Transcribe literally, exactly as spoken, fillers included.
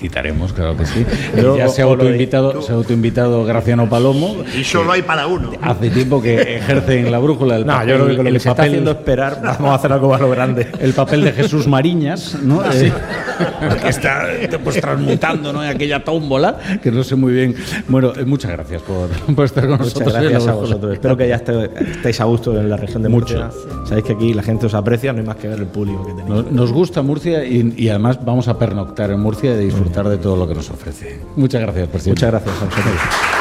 citaremos, claro que sí. Pero, ya se ha autoinvitado, se ha autoinvitado Graciano Palomo. Y solo hay para uno. Hace tiempo que ejerce en la brújula el no, papel, yo creo que con lo el que se papel, está haciendo esperar, vamos a hacer algo más lo grande. El papel de Jesús Mariñas, ¿no? Sí. Eh, que está pues transmutando, ¿no? En aquella tómbola, que no sé muy bien. Bueno, eh, muchas gracias por, por estar con muchas nosotros. Gracias a vosotros. Espero que ya esté, estéis a gusto en la región de Murcia. Mucho. Sabéis que aquí la gente os aprecia, no hay más que ver el público que tenéis. Nos, nos gusta Murcia y, y además vamos a pernoctar en Murcia y disfrutar de todo lo que nos ofrece. Muchas gracias, presidente. Muchas gracias a vosotros.